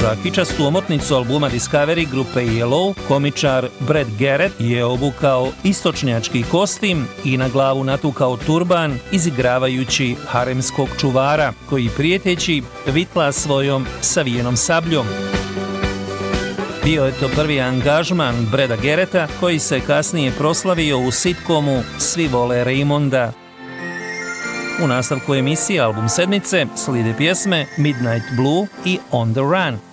Za kičastu omotnicu albuma Discovery grupe Yellow, komičar Brad Garrett je obukao istočnjački kostim i na glavu natukao turban, izigravajući haremskog čuvara, koji prijeteći vitla svojom savijenom sabljom. Bio je to prvi angažman Brada Garretta, koji se kasnije proslavio u sitcomu Svi vole Raymonda. U nastavku emisije Album sedmice slijede pjesme Midnight Blue i On the Run.